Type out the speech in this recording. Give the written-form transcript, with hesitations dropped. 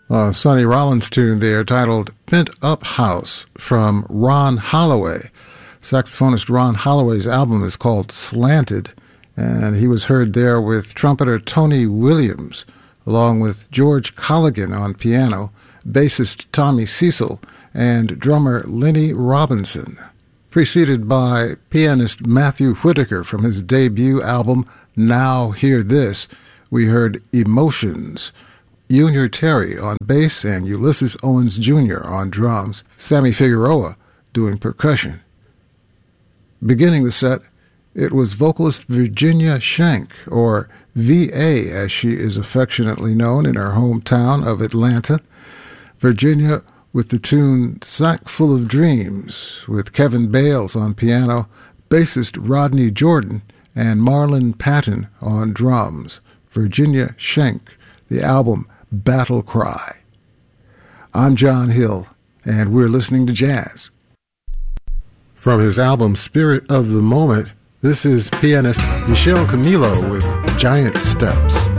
Sonny Rollins tune there titled Bent Up House from Ron Holloway. Saxophonist Ron Holloway's album is called Slanted, and he was heard there with trumpeter Tony Williams, along with George Colligan on piano, bassist Tommy Cecil, and drummer Lenny Robinson. Preceded by pianist Matthew Whitaker from his debut album Now Hear This, we heard Emotions, Junior Terry on bass and Ulysses Owens Jr. on drums, Sammy Figueroa doing percussion. Beginning the set, it was vocalist Virginia Shank, or V.A. as she is affectionately known in her hometown of Atlanta. Virginia with the tune Sack Full of Dreams, with Kevin Bales on piano, bassist Rodney Jordan, and Marlon Patton on drums. Virginia Shank, the album Battle Cry. I'm John Hill, and we're listening to jazz. From his album Spirit of the Moment, this is pianist Michel Camilo with Giant Steps.